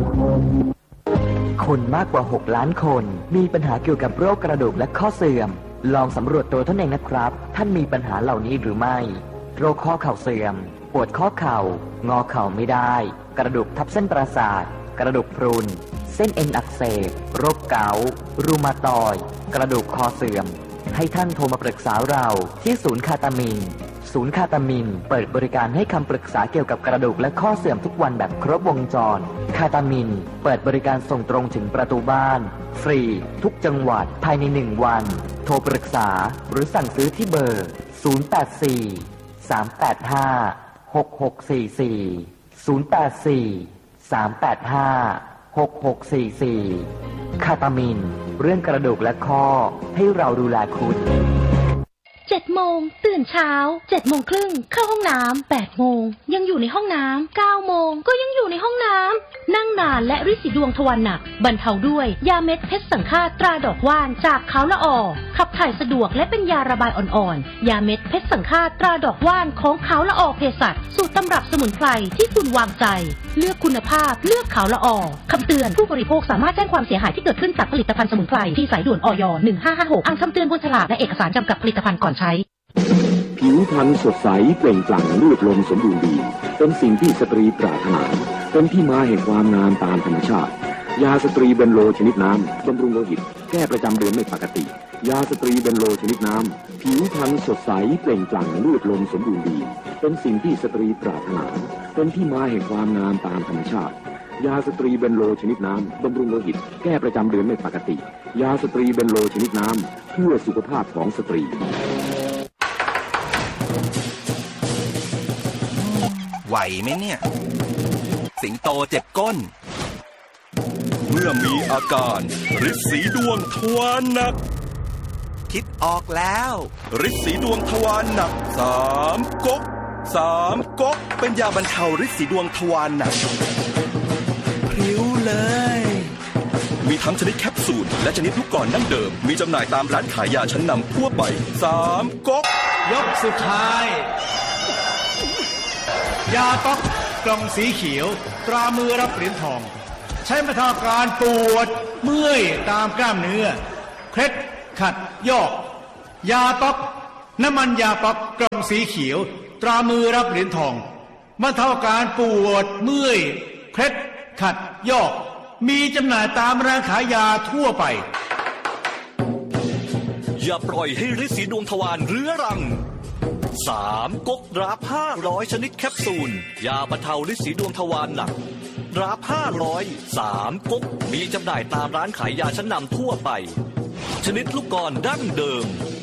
คนมากกว่า6 ล้านคนมีปัญหาเกี่ยวกับโรคกระดูกและข้อเสื่อมลองสำรวจตัวท่านเองนะครับท่านมีปัญหาเหล่านี้หรือไม่โรคข้อเข่าเสื่อมปวดข้อเข่างอเข่าไม่ได้กระดูกทับเส้นประสาทกระดูกพรุนเส้นเอ็นอักเสบโรคเกาต์รูมาตอยด์กระดูกคอเสื่อมให้ท่านโทรมาปรึกษาเราที่ศูนย์คาตามินศูนย์คาตามินเปิดบริการให้คำปรึกษาเกี่ยวกับกระดูกและข้อเสื่อมทุกวันแบบครบวงจรคาตามินเปิดบริการส่งตรงถึงประตูบ้านฟรีทุกจังหวัดภายใน1 วันโทรปรึกษาหรือสั่งซื้อที่เบอร์084-385-6644 คาตามินเรื่องกระดูกและข้อให้เราดูแลคุณ 7 โมงตื่นเช้า7 โมงครึ่งเข้าห้องน้ำ8 โมงยังอยู่ในห้องน้ำ9 โมงก็ยังอยู่ในห้องน้ำนั่งนานและฤทธิ์สีดวงทวารหนักบรรเทาด้วยยาเม็ดเพชรสังฆาตราดอกว่านจากขาวละออขับถ่ายสะดวกและเป็นยาระบายอ่อนๆยาเม็ดเพชรสังฆาตราดอกว่านของขาวละออเภสัชสูตรตำรับสมุนไพรที่คุณวางใจเลือกคุณภาพเลือกขาวละออคำเตือนผู้บริโภคสามารถแจ้งความเสียหายที่เกิดขึ้นจากผลิตภัณฑ์สมุนไพรที่สายด่วนอย 1556อ่านคำเตือนบนฉลากและเอกสารกำกับผลิตภัณฑ์ก่อนใช้ผิวพรรณสดใสเปล่งปลั่งลื่นลมสมบูรณ์ดีเป็นสิ่งที่สตรีปรารถนาเป็นที่มาแห่งความงามตามธรรมชาติยาสตรีเบนโลชนิดน้ำบำรุงโลหิตแก้ประจำเดือนไม่ปกติยาสตรีเบนโลชนิดน้ำผิวพรรณสดใสเปล่งปลั่งลื่นลมสมบูรณ์ดีเป็นสิ่งที่สตรีปรารถนาเป็นที่มาแห่งความงามตามธรรมชาติยาสตรีเบนโลชนิดน้ำบำรุงโลหิตแก้ประจำเดือนไม่ปกติยาสตรีเบนโลชนิดน้ำเพื่อสุขภาพของสตรีไหวไหมเนี่ยสิงโตเจ็บก้นเมื่อมีอาการฤทธิ์สีดวงทวารหนักคิดออกแล้วฤทธิ์สีดวงทวารหนัก3 ก๊กเป็นยาบรรเทาฤทธิ์สีดวงทวารหนักพริ้วเลยมีทั้งชนิดแคปซูลและชนิดลูกกลอนดั้งเดิมมีจำหน่ายตามร้านขายยาชั้นนำทั่วไป3 ก๊กยกสุดท้ายยาต๊อกกล่องสีเขียวตรามือรับเหรียญทองใช้บรรเทาอาการปวดเมื่อยตามกล้ามเนื้อเคล็ดขัดยอกยาต๊อกน้ำมันยาต๊อกกล่องสีเขียวตรามือรับเหรียญทองบรรเทาอาการปวดเมื่อยเคล็ดขัดยอกมีจำหน่ายตามร้านขายยาทั่วไปอย่าปล่อยให้ฤทธิ์สีดวงทวารเรื้อรัง3 ก๊กดราฟ500ชนิดแคปซูลยาบรรเทาฤทธิ์สีดวงทวารหนักดราฟ500 3 ก๊กมีจำหน่ายตามร้านขายยาชั้นนำทั่วไปชนิดลูกกลอนดั้งเดิม